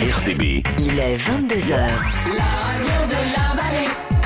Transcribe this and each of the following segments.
RCB. Il est 22h. La radio de la vallée,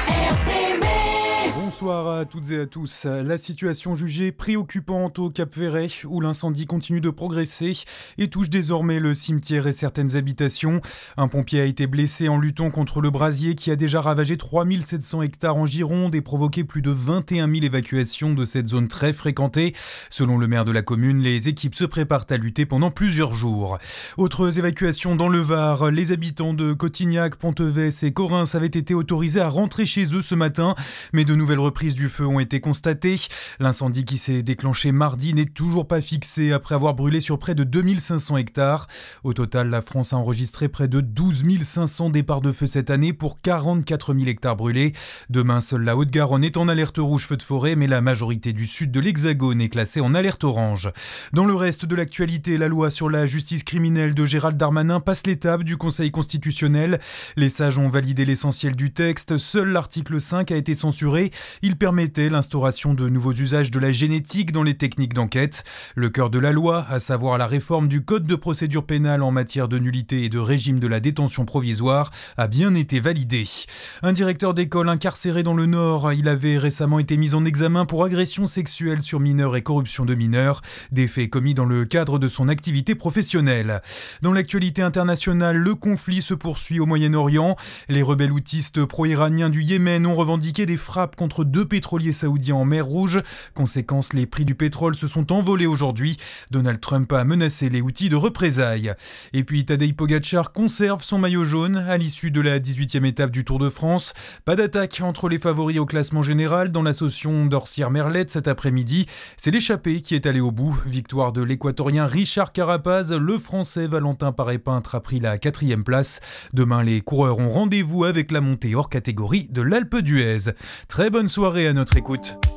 RCB. Bonsoir à toutes et à tous. La situation jugée préoccupante au Cap-Ferret, où l'incendie continue de progresser et touche désormais le cimetière et certaines habitations. Un pompier a été blessé en luttant contre le brasier qui a déjà ravagé 3700 hectares en Gironde et provoqué plus de 21 000 évacuations de cette zone très fréquentée. Selon le maire de la commune, les équipes se préparent à lutter pendant plusieurs jours. Autres évacuations dans le Var. Les habitants de Cotignac, Pontevès et Corrins avaient été autorisés à rentrer chez eux ce matin, mais de nouvelles reprises du feu ont été constatées. L'incendie qui s'est déclenché mardi n'est toujours pas fixé après avoir brûlé sur près de 2500 hectares. Au total, la France a enregistré près de 12 500 départs de feu cette année pour 44 000 hectares brûlés. Demain, seule la Haute-Garonne est en alerte rouge feu de forêt, mais la majorité du sud de l'Hexagone est classée en alerte orange. Dans le reste de l'actualité, la loi sur la justice criminelle de Gérald Darmanin passe l'étape du Conseil constitutionnel. Les sages ont validé l'essentiel du texte. Seul l'article 5 a été censuré. Il permettait l'instauration de nouveaux usages de la génétique dans les techniques d'enquête. Le cœur de la loi, à savoir la réforme du code de procédure pénale en matière de nullité et de régime de la détention provisoire, a bien été validé. Un directeur d'école incarcéré dans le Nord, il avait récemment été mis en examen pour agression sexuelle sur mineurs et corruption de mineurs, des faits commis dans le cadre de son activité professionnelle. Dans l'actualité internationale, le conflit se poursuit au Moyen-Orient. Les rebelles houthistes pro-iraniens du Yémen ont revendiqué des frappes contre 2 pétroliers saoudiens en mer Rouge. Conséquence, les prix du pétrole se sont envolés aujourd'hui. Donald Trump a menacé les Houthis de représailles. Et puis Tadej Pogačar conserve son maillot jaune à l'issue de la 18e étape du Tour de France. Pas d'attaque entre les favoris au classement général dans l'association d'Orsières-Merlette cet après-midi. C'est l'échappée qui est allée au bout. Victoire de l'équatorien Richard Carapaz. Le français Valentin Paré-Peintre a pris la 4e place. Demain, les coureurs ont rendez-vous avec la montée hors catégorie de l'Alpe d'Huez. Très bonne soirée à notre écoute.